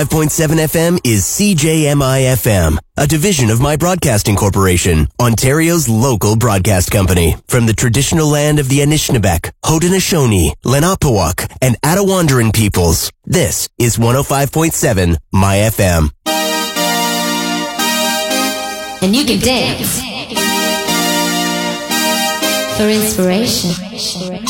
105.7 FM is CJMI FM, a division of My Broadcasting Corporation, Ontario's local broadcast company. From the traditional land of the Anishinaabeg, Haudenosaunee, Lenape, and Attawandaron peoples, this is 105.7 My FM. And you can dance for inspiration.